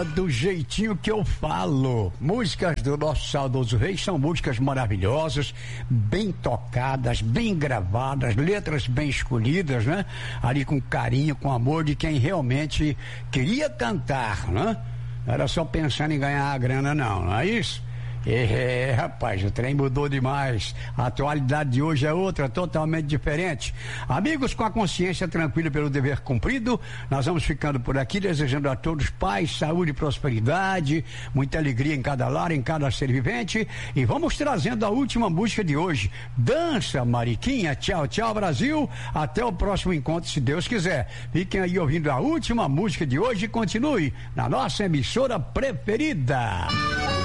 Do jeitinho que eu falo. Músicas do nosso saudoso rei são músicas maravilhosas, bem tocadas, bem gravadas, letras bem escolhidas, né? Ali com carinho, com amor de quem realmente queria cantar, né? Não era só pensando em ganhar a grana, não é isso? Rapaz, o trem mudou demais. A atualidade de hoje é outra, totalmente diferente. Amigos, com a consciência tranquila pelo dever cumprido, nós vamos ficando por aqui, desejando a todos paz, saúde e prosperidade, muita alegria em cada lar, em cada ser vivente, e vamos trazendo a última música de hoje. Dança, Mariquinha. Tchau, tchau, Brasil. Até o próximo encontro, se Deus quiser. Fiquem aí ouvindo a última música de hoje e continue na nossa emissora preferida.